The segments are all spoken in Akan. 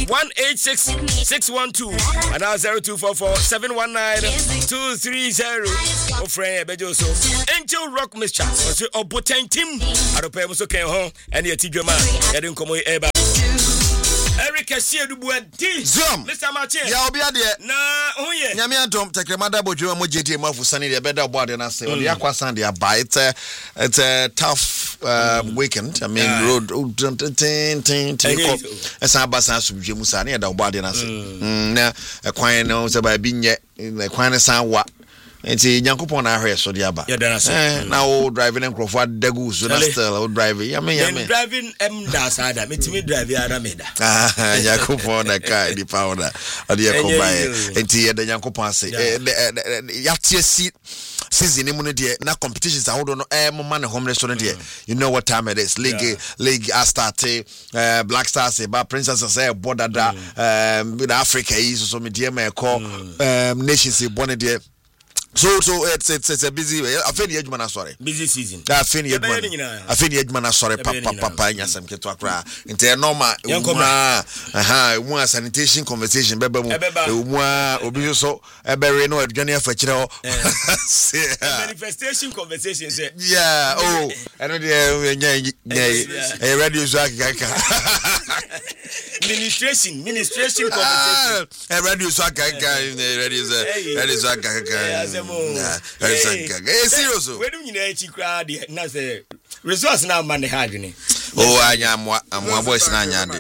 186-612 and now 0244-719-230. Oh, friend, Bejoso. Angel Rock Mixture. Also, Oboten Team. I don't pay so can home and your Tijo man. I didn't come away ever. Eric Cassia du Boadi. Zoom. Mr. Martin. Ya obi ade. Na, oh yeah. Nyame adom tekremada bodwo mo JT mafu sane de beda boade na say. Odi akwasan de aba. It's a tough weekend. I mean road esa abasa subje musa na da boade na say. Na kwan no se ba bi nye kwan san wa. Enti Nyankopon na ahwe so de aba. Na o driving and croford dagu so na still o driving. Yame. Driving dasada. Metimi drive ara meda. Nyankopon na car di powder. Ade e ko bae. Enti ye de Nyankopon ase. Yatie season mu no de na competitions ahodo no mama ne home restaurant de. You know what time it is. League Astarte, Black Stars ba Princess say border da with Africa is so me de ma call nations born de. So it's a busy. I feel the edgeman sorry. Busy season. I feel the edgeman sorry. Papa, yes, I'm get to Accra. Into normal. One sanitation conversation. Bebe, obi so. Ebe no Johnny for chiro. Manifestation conversation. Yeah. Oh, I know the radio Zaka. Ministration conversation. Radio Zaka. Radio Zaka. Serious. Where do you know crowd? Resource now man hardly. Oh, I am voice na nyade.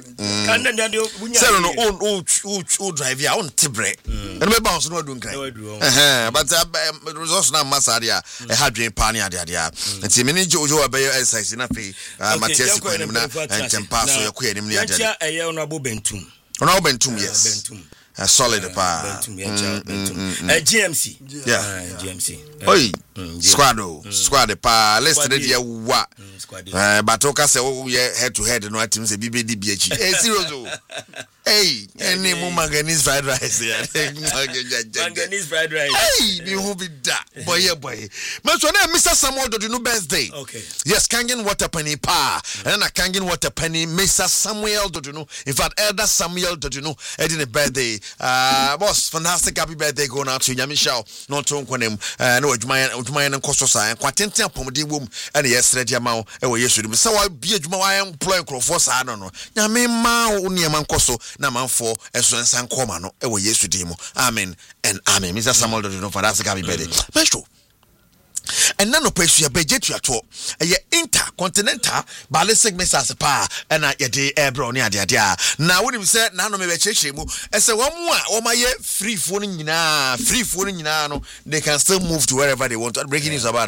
No drive ya on tibre. And me bounce no do nkran. But resource na masadia e hadwen pan ya dia. Nti me ni jojo abeyo exercise na fe Matthias ko enim na entempa so yakọ enim ni adia. Ya eye onabo bentum. Onabo bentum yes. Solid pa. GMC. Yeah. GMC. Oi. Squad pa. Let's ready ya wa. But oka say we head to head no atim say BBD BH. Serious. Hey, any manganese fried rice here. Manganese fried rice. Hey, me who be that. Boy. Me so na Mr. Samuel do no birthday. Okay. Yes, Kangen water penny pa. And na Kangen water penny Mr. Samuel do no. In fact, Elder Samuel do no. Edin a birthday. Boss, fantastic happy birthday going out to Nyamisha. No to nkonem. No adwuma en koso sa. Kwatenten pomde wom. And yesterday amount e wo yesu. Me say wa bi adwuma wa employ crofo sa no. Nyame ma uniema nkoso na manfo eso nsan koma no e wo yesu dimo. Amen and amen. Mr. Samuel do no fantastic happy birthday. Maestro. And none of pressure budget to a intercontinental ballistic missiles pa and at your day airborne near the idea. Now, when you said none of me church, as a 1 more, oh my free phone in they can still move to wherever they want. Breaking news about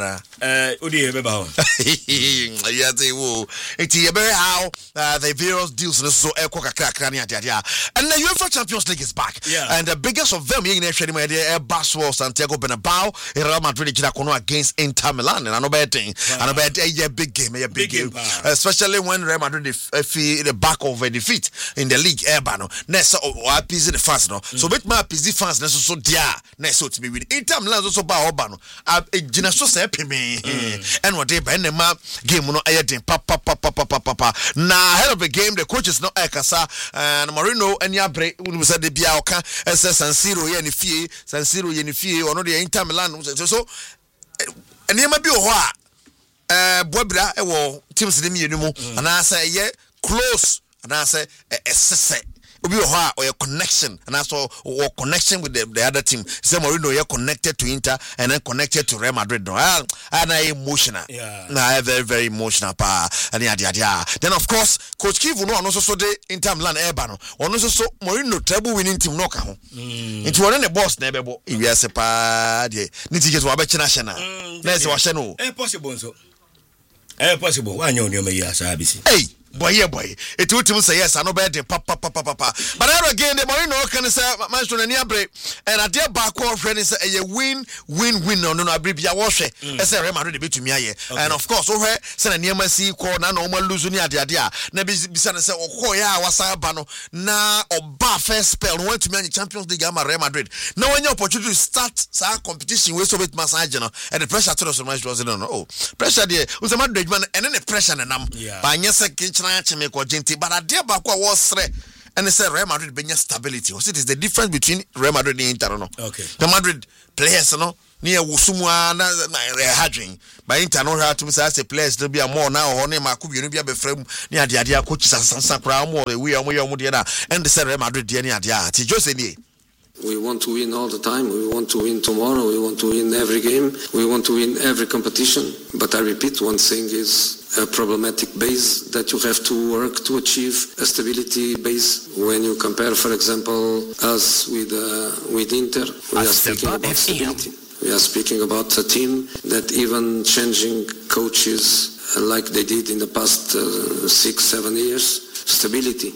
yes, they will. It's very how the various deals so and the UEFA Champions League is back. And the biggest of them in the Barcelona, Santiago Bernabeu, Real Madrid against Inter Milan, and I know betting, a big game, especially when Real Madrid feel the back of a defeat in the league. Urbano, Nessa or PZ the fans, no. So with my PZ fans, so dear, Nessa to be with Inter Milan also by Urbano. A Genesis me and what they ban the map game no editing papa. Now ahead of the game, the coach is not Ekasa and Marino and Yabre who said the Biauka SS San Siro Yenifie or no the Inter Milan so. And you might be a Bobra, Tim's the minimum, and I say, yeah, close, and I say, or a connection, and also or connection with the other team. Some Marino, you're connected to Inter and then connected to Real Madrid. And I emotional, I very, very emotional power. And then, of course, Coach Kivu, no, also so the Inter Milan Urbano, or also so Marino treble winning team knock out. Into one of the boss, never, if you are a party, need to get to a better national. Let's watch no. Impossible, so. Impossible. I know you may ask ABC. Hey. Boy, it would say yes, I know better, papa. But again, the Marino can say, Master and Yabre, and a dear backward friend is a win, no, Abribia wash it, as I remember to be to me. And of course, over send a near my sea corner, no more losing the idea. Never be said, oh, yeah, was a bano, now or bar first spell, went to many Champions League, Real Madrid. No one opportunity to start competition with Soviet massage, and the pressure to us was no pressure there was a Madrid man, and then the pressure and by yes, but I dear back was and they say Real Madrid benya stability. What it is the difference between Real Madrid and Inter no. Okay. The Madrid players no near Wusumwa na hadring. By Inter no have to say players to be a more now or name Akubi no be a frame near the idea coaches and Sakra more we are and they say Real Madrid the idea. Ti just any. We want to win all the time. We want to win tomorrow. We want to win every game. We want to win every competition. But I repeat, one thing is a problematic base that you have to work to achieve a stability base. When you compare, for example, us with Inter, we are speaking about stability. We are speaking about a team that even changing coaches like they did in the past 6-7 years. Stability.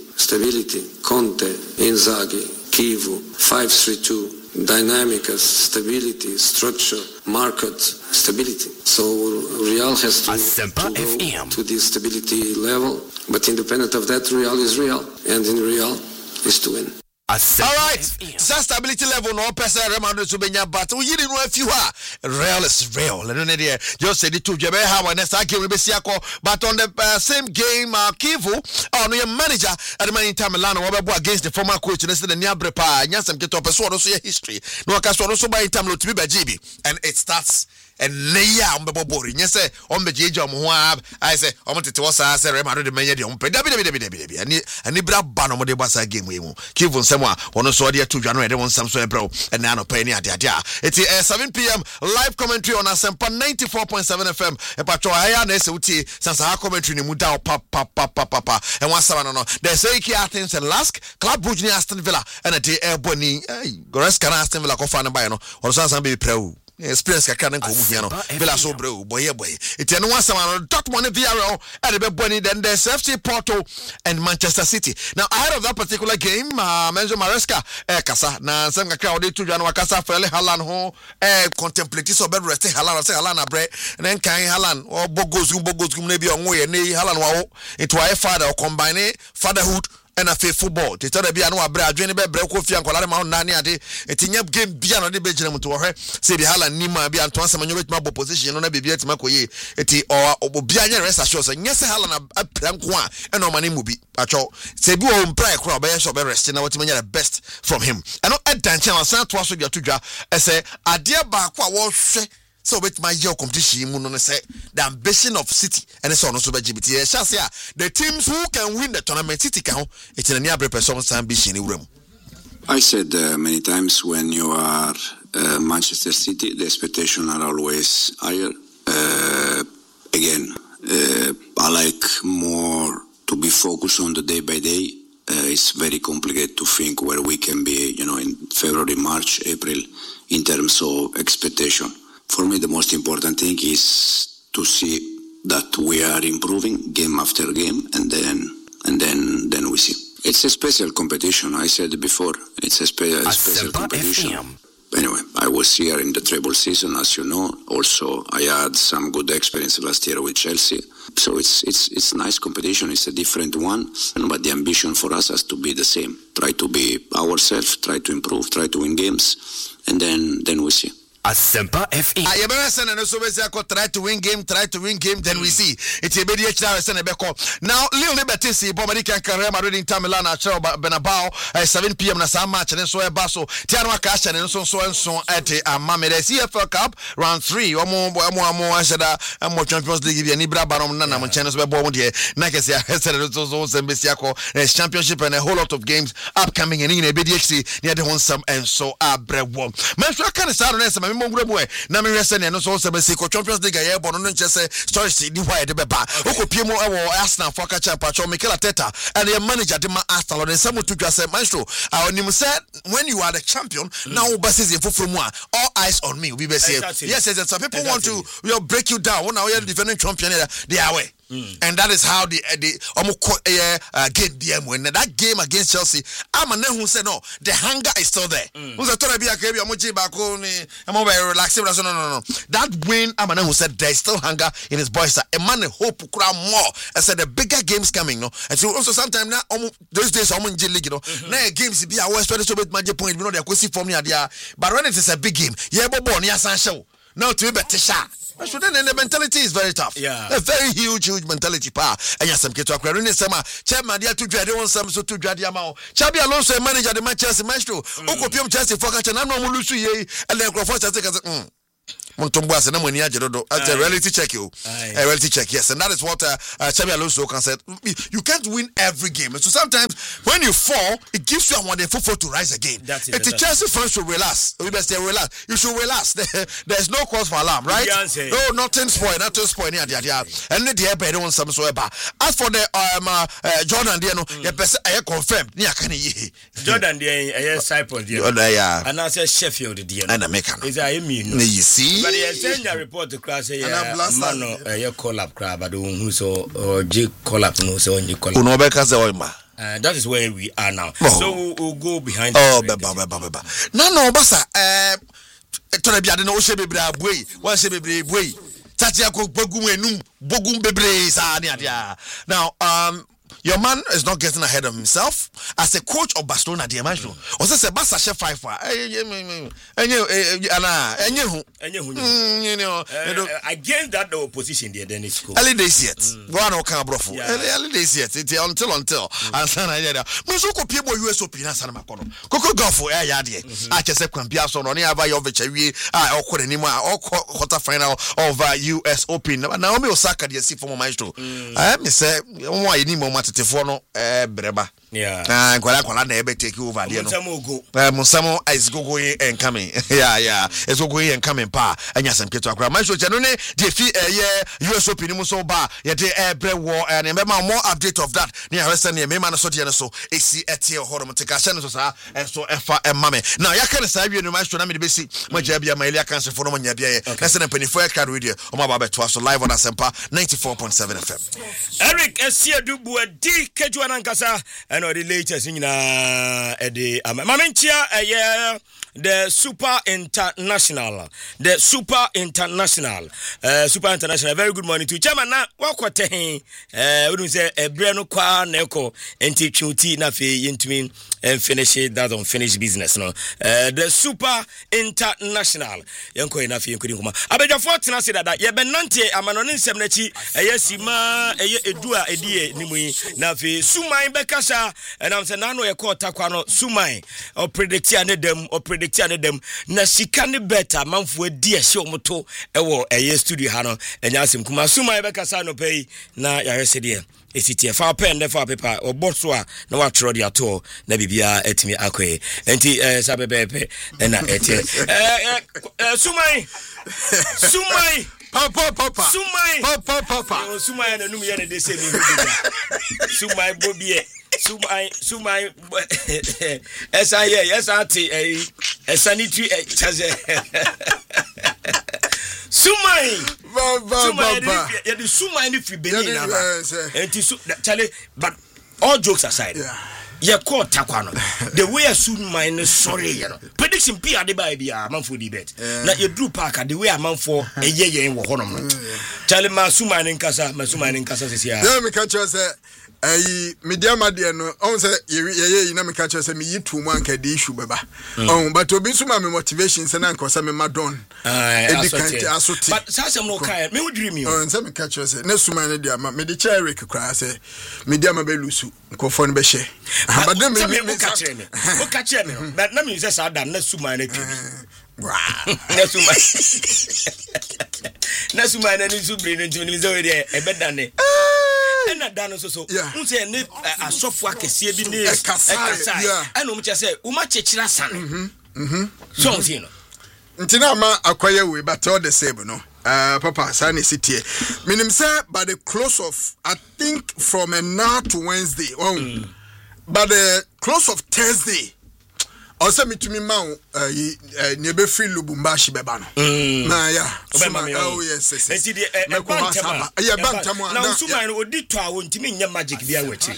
Conte, Inzaghi, Kivu, 5-3-2, dynamic, stability, structure, market, stability. So Real has to go to this stability level. But independent of that, Real is Real. And in Real is to win. All right, stability level no person Real Madrid to benya, but we didn't know if you are Real is real. Just said it to Jebe how next game but on the same game Kivu on your manager at the Inter Milan against the former coach and the Niabrepa Nyasam get up so history no can so by Inter to be Bajibi and it starts and leya on bobori nyese on be jeje om ho I say om tete wo sa say Real Madrid menye de om pe dabi ani bra ba no mo de basa game we mu Kivu nsem a wono so de atu dwa no de won sam so e bro and na no pa ni ade a it's 7 p.m. live commentary on Asempa 94.7 FM e patcho aya na ese uti sansa commentary ni mu da pa and one sama no they say ki Athens and Lask Club Brugge ni Aston Villa and a day Boni Goreska na Aston Villa ko fa na ba no wono sansa be preu experience kakra na ko mu hia no Villa so bro boy it no one sama Dortmund Villarreal at the Boni then there's FC Porto and Manchester City. Now ahead of that particular game Menzo Maresca kasa na nsem kakra odi to dwa no kasa fele Haaland ho contemplate so be rest Haaland say Haaland abre then kan Haaland or bogozum na bi onwo ye ne Haaland wa it wa father or combine fatherhood and a football. They tell the Biano Abra, Jenny Brekofi and Colada Mount Nani a day, a tinyap game Biano de Benjamin to her, say the Haaland Nima be Antoine Samuel Mabo position on a baby at Makoye, eti or Bianya rest assures, and yes, Haaland a Planqua, and no money movie. Pacho, Sebu on prayer crowd by a shop rest, and what you the best from him. And not at Dancha and San Twasso Yatuja, I say, a dear Bakwa was. So with my year competition, say the ambition of City and so on also by GBT. The teams who can win the tournament, City can. It's a near person's ambition in room. I said many times when you are Manchester City, the expectations are always higher. Again, I like more to be focused on the day by day. It's very complicated to think where we can be, in February, March, April, in terms of expectation. For me, the most important thing is to see that we are improving game after game, and then we see. It's a special competition. I said before, it's a special competition. Anyway, I was here in the treble season, as you know. Also, I had some good experience last year with Chelsea. So it's nice competition. It's a different one, but the ambition for us has to be the same. Try to be ourselves, try to improve, try to win games, and then we see. Asempa FM. I ever send and so try to win game, then we see. It's a bit now, Lil Liberty see Bomadi can carry Madrid in Milan at Benabao at 7 p.m. na some match and so a basso. Tiano Cash and so at Mamede CFL Cup round 3 or more Champions League and Ibra Barom Nana Channels by Bomadi. Nakasia Hesed and Besiako championship and a whole lot of games upcoming and in a BDHC near the one some and so Abrewom. Mesra can start na me rese ne no so se be Champions League ya bo no nche se stories di why de beba okopiemu e Arsenal for catch up Pacho Mikel Arteta and the manager de ma Arsenal and some to just say maestro onim say when you are the champion now basis in fufu mu all eyes on me we be say yes some people want to break you down now you are the defending champion they are away. And that is how the game DM when that game against Chelsea. I'm a who said no, the hunger is still there. Who's a Torabia Kabi Amuji Bako relaxing? No. That win, I'm a who said there's still hunger in his voice. A man hope crowd more. I said the bigger games coming, no. And so also sometimes now those days I'm in league, now games be always trying to make magic point, they're going for me. But when it is a big game, yeah, but born, yes, show. now to be Tisha. So then the mentality is very tough. Yeah. A very huge mentality power. And yes, I'm getting to acquire summer. Chairman, dear to dread on some so to dread Yamao. Chabi Alonso, manager the Manchester Maestro. Okopium Chelsea Focus and I'm not Mulusu, and then Crawford as Montomboas and when a reality check you. A reality check, yes. And that is what Chabi Alonso can say. You can't win every game. So sometimes when you fall, it gives you a wonderful to rise again. That's it. The Chelsea fans should relax. We best say relax. You should relax. There's no cause for alarm, right? No, nothing spoil. And the air better on some so about. As for the Jordan Diano, I confirmed. Jordan Diano, Cyprus, and I said Sheffield Diano. And American. Is I mean, you see? But he sent a report to class. Man, a call up crab, but who so J call up no so you call up. That is where we are now. So we'll go behind. Oh, baba. No, Bassa. Tonabiade no she bebra boy. One she bebra boy. Tatia ko bogum enum, bogum bebre sa dia. Now, your man is not getting ahead of himself as a coach of Barcelona. Diamanjo. Also, say Barca chef 5. Against that opposition, there then it's cool. Early days yet. Go on, okay, brofu. Early days yet. Until. And son, I did. Musoko people US Open and San Macono. Coco go for air yadi. I just said, Campiaso, no near by over Chevi, or Codenima, or quarter final of US Open. Naomi Osaka, the see for Maestro. I say, why any moment. Telefono breba. Yeah. Kwala na ebe take over there no. Musamo is going and coming. Yeah. It's going and coming pa. Anya sam keto akra. Man so chano ne dey fi US Open mu so ba ye dey ebre war and remember more update of that. Ne arrest na me man so dey so esi etie horom tika hye no so sa so efa emame. Now ya kan sa wie no man so na me dey besi maja bia maili akanse fo no nya bia ye. Na se na panifo e card radio o ma ba beto so live on Asempa 94.7 FM. Eric Esiedubu di kejuana nkasa and the latest in the Mamentia the Super International very good morning to chairman na wakwate we say ebreno kwa neko enti chuti na fe yintumi and finish that unfinished business no the Super International yanko na fe yankudi kuma abeja fortuna say that ye benante amanonin semnachi eyesima edua edie nimu na fe sumai bekasa and I'm saying nano ye call takwano sumai or predict them na sika ne better manfo adi ehye omoto ewo studio ha no enya asem kuma sumai bekasa no pay na ya resede esitie fa pen fa paper oboso a na wa tro dia to na bibia etimi akwe enti sabebepe na ete sumai Papa. Sumai na numi yana de se mi Sumai bobie. Sumai sanitary chaze. Sumai ya the Sumai ni fi Benin na ba. Enti chale but all jokes aside. Yeah, call Takwano. The way I soon mine sorry, you know. Prediction P at the baby, a man for debate. Now you drew Parker the way a man for a year in Wahonum. Tell him Masuman in Casa is here. Let me catch us a media madiano. On say, you know, me catch us a me 2 months a day issue, baba. But to be some motivations and uncle Sammy Madon. But Sasam no kind, me would dream you. And some catch us a Nesuman, me the chair cry, say, Media Mabelusu, Kofon Beshe. But then me catch me. But let me just add that Nesumane. Nesumane and Subrin into his already a bed than it. And that done so. Who say a software can see a I know just say, Umacha son. So, you know. Until acquire we but all the same, no. Papa, Sunny City. Minim say by the close of, I think from now to Wednesday. But the close of Thursday, also me to me man, nebe free Lubumbashi bebano. Na ya. Oh yes. Now Sumai odi to a won't mean your magic be a witch.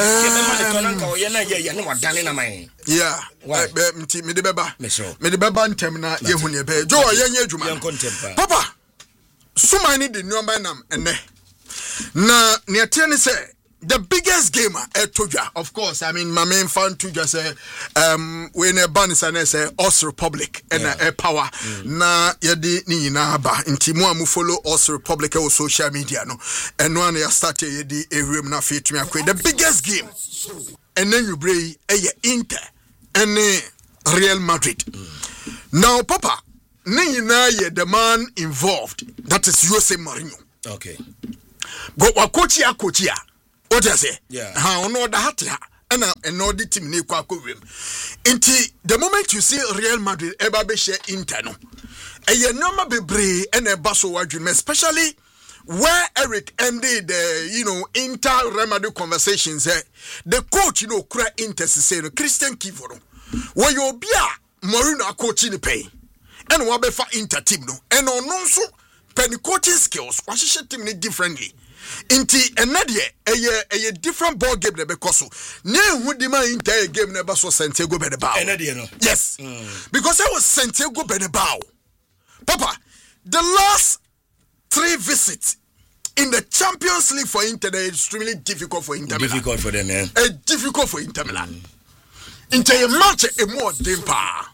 Yeah. Why? Me the beba. Me the beba temna yehunya be. Jo yenye juma. Papa, Sumai ni the number nam ene. Na ni atiani say. the biggest game Tuja, of course. I mean, my main fan Tuja say, when a ban is say Os Republic and a power. Na yadi ni na ba. Inti mu follow Os Republic on social media no. And one ya started yadi a room na fit me akwe. The biggest game. And then you bring Inter and Real Madrid. Now, Papa, ni na ye the man involved. That is Jose Mourinho. Okay. Go wakochi ya. What I say? Yeah. How no the hat and no the team ni kwa rim. Inti the moment you see Real Madrid eba be share interno. Eye normal bebre and a baso wadwin, especially where Eric ended the inter Real Madrid conversations. The coach kura Inter say no Christian Kivono. Where you be a Mourinho coach in pay. And wabe fa Inter team no. And on so penny coaching skills, what she team ni differently. Inti enadie a different ball game na bekoso ne hu di man entire game na be so Santiago Bernabeu enadie no yes because I was Santiago Bernabeu Papa the last 3 visits in the Champions League for Inter is extremely difficult for Inter Milan. Difficult for them, man. Difficult for Inter Milan. Inter a match a more dempa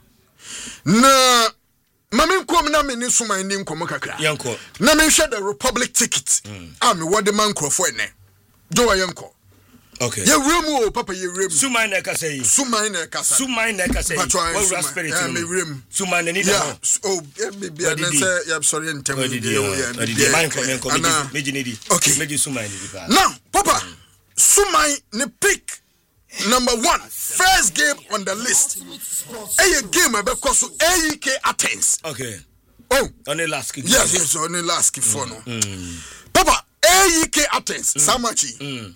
na Mami kom na me ni suma ni nkomo kakra. Yanko. Na me hwe the Republic ticket. Am what the man crofo ene. Do wa yanko. Okay. Ye rem o papa ye rem. Suma na ka say. Suma na ka say. Suma na ka say. What spirit me rem. Suma na ni da. Yeah. Oh, maybe I say I'm sorry ntem. Yeah. Man come meji ni di. Okay. Meji suma ni di. Now, papa, Suma ni pick number 1, first game on the list. A game because AEK Athens. Okay. Oh, on the last kick. Yes, on the last kick for no. Papa, AEK Athens, Samachi.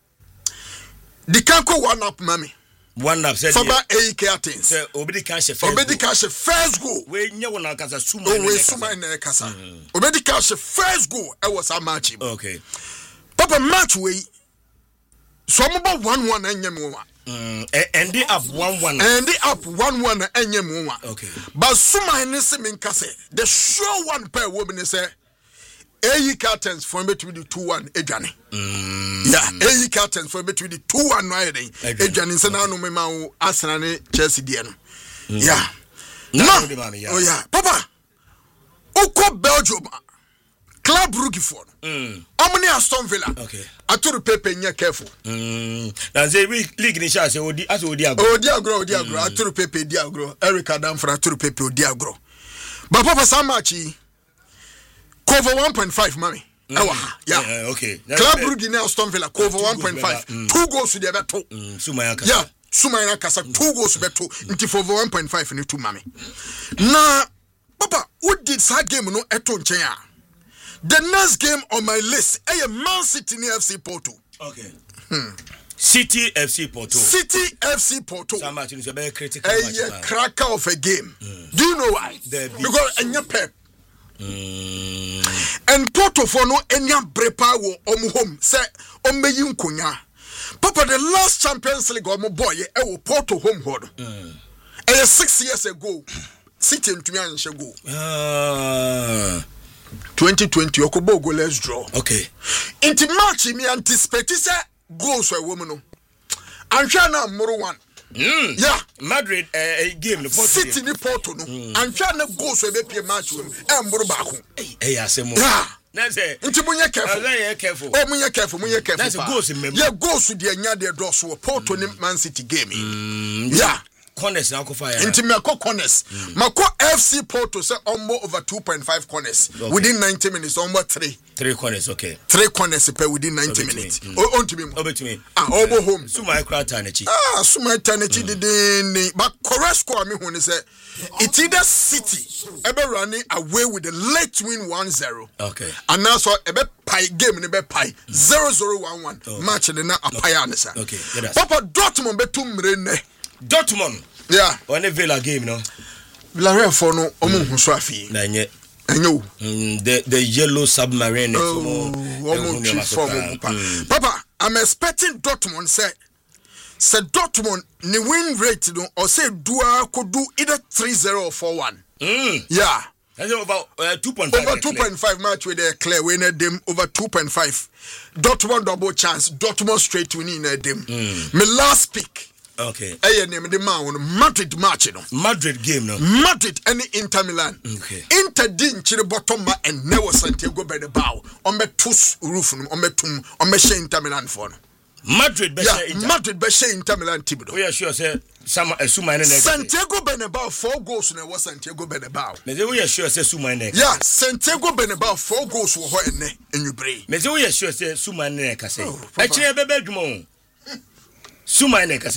The Kanko 1-up, mommy. 1-up, said Faba AEK Athens. Obedi Cash first goal. We nyawo na kasa Suma. Oh, we Suma na kasa. Obedi Cash first goal. I was Samachi. Okay. Papa match we. So I'm about 1-1 and Yamua. And they up 1-1. And they up 1-1 and Yamua. Okay. But Suma in Kase, the sure one per woman is a curtains for me to be 2-1 Ejani. Yeah, curtains for me to be 2-1 riding. Ejani Sanano Memao Asanane Chelsea Diano. Yeah. No. Oh, yeah. Papa. Oko Belgium. Club rookie for Omni Aston Villa. Okay. Aturu Pepe nya careful. Na say we league ni sha say odi as odi agro. Odi agro. Aturu Pepe di agro. Eric Adam for Aturu Pepe odi agro. But Papa Samachi cover 1.5 mommy. Yeah. Okay. Club rookie na Aston Villa cover 1.5. 2 goals to the beto. Suma Kasa. Yeah. Suma Kasa 2 goals beto. Nti for 1.5 ni 2 mommy. Na Papa, what did that game no eto nchen. The next game on my list is Man City FC Porto. Okay. City FC Porto. City FC Porto. Some match is a very critical match. A cracker of a game. Do you know why? Because enya pep. And Porto for no enya brepa wo omu home. Say omeyi nkonya. Papa, the last Champions League omu boy e Porto home hold. 6 years ago. City ntumi anshe go. 2020 Okobo go let's draw. Okay. Inti match me anticipate say goals for woman no. Anhwa na moro 1. Yeah, Madrid game the City ni Porto no. Anhwa na goals we be pie match we. Moro ba ko. Asemo. Yeah. Na say inti munye careful. Careful. Oh munye careful. That's goals in memory. Yeah, goals de anya de do so Porto ni Man City game. Yeah. Corners now fire. Into Mako corners. Mako FC Porto say almost over 2.5 corners within 90 minutes. Almost 3 corners. Okay. 3 corners per within 90 minutes. On to me. Obo home. Suma Tanechi. Suma Tanechi did but correct score me when he say it's either City ever running away with the late win 1-0. Okay. And now so ebe pie game in ebe pie 0-0-1-1 match in na apaya nisa. Okay. Papa Dortmund betu mrene. Dortmund. Yeah. On a Villa game, no. Villarreal for no omu huswafi. Na nye. Enyo. The yellow submarine. Papa, I'm expecting Dortmund say Dortmund ni win rate no or say dua could do either 3-0 or 4-1. Yeah. over 2.5. Over 2.5 match with a clear winner them over 2.5. Dortmund double chance. Dortmund straight winning them. My last pick. Okay. Name the man Madrid match Madrid game no. Madrid and Inter Milan. Okay. Inter din chire bottom ma and never Santiago Bernabeu. On me tus roof on me tum on me share Inter Milan for. Madrid be share Inter. Madrid be share Inter Milan team. We are sure say some Suma in Santiago Bernabeu 4 goals na was Santiago Bernabeu. Me say we are sure say Suma in Yeah, Santiago Bernabeu 4 goals wo ho enne enyu bre. Me say we are sure say Suma in ka say. Actually be dwuma. Suma in ka say.